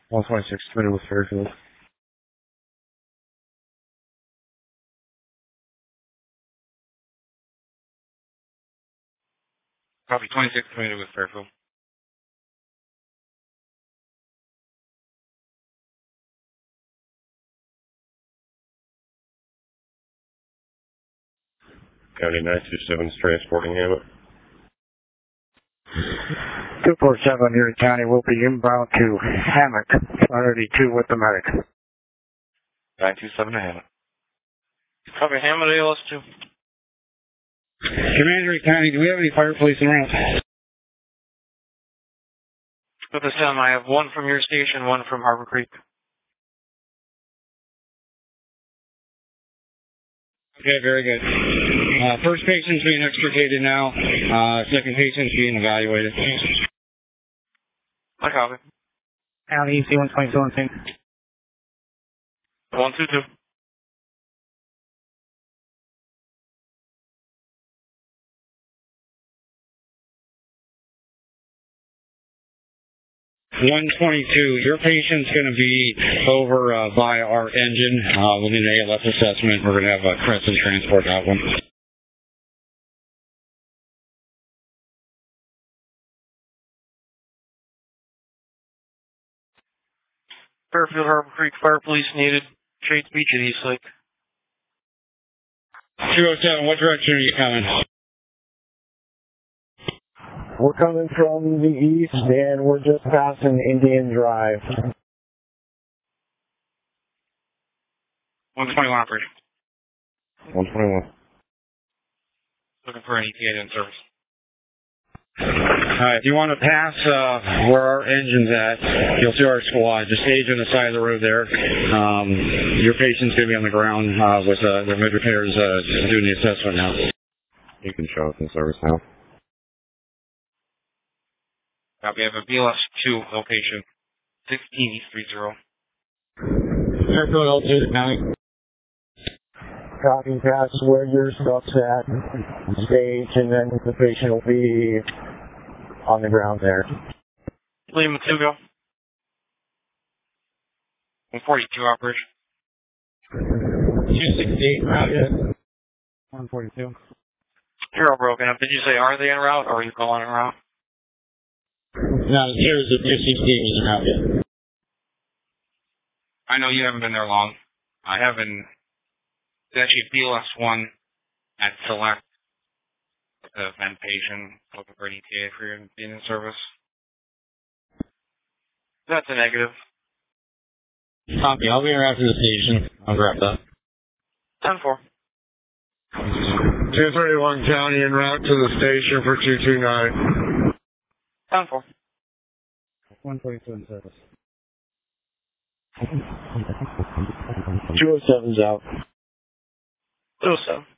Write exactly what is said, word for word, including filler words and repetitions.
one twenty-six, committed with Fairfield. Copy, twenty-six, committed with Fairfield. County nine two seven is transporting Hammett. two four seven, Erie County will be inbound to Hammock, priority two with the medic. nine two seven to Hammett. Copy, Hammett, A L S two. Commander County, do we have any fire police in route? Put this down, I have one from your station, one from Harbor Creek. Okay, very good. Uh, first patient's being extricated now. Uh, second patient's being evaluated. I copy. County E C one twenty-two on scene. one two two. one twenty-two, your patient's going to be over uh, by our engine. Uh, we'll need an A L S assessment. We're going to have a Crescent transport out one. Fairfield, Harbor Creek, fire police needed. Shades Beach at East Lake. two oh seven, what direction are you coming? We're coming from the east, and we're just passing Indian Drive. one twenty-one operation. one twenty-one. Looking for an E T A in service. Alright, if you want to pass uh, where our engine's at, you'll see our squad. Just stage on the side of the road there. Um, your patient's going to be on the ground uh, with uh, the mid repairs uh, doing the assessment now. You can show us in service now. Copy, I have a B L S two location. sixteen East three zero. Fairfield, L two, County. Copy, pass where your stuff's at, stage, and then the patient will be on the ground there. Lima two go. one forty-two operation. two sixty-eight, route. one forty-two. You're all broken up. Did you say are they en route or are you calling en route? No, here's the two sixty-eight is out yet. I know you haven't been there long. I haven't. It's actually B L S one at Select, the vent patient, looking for an E T A for your being in service. That's a negative. Copy, I'll be here after the station. I'll grab that. ten four. two thirty-one County en route to the station for two two nine. ten four. one forty-two in service. two oh seven's out. two oh seven.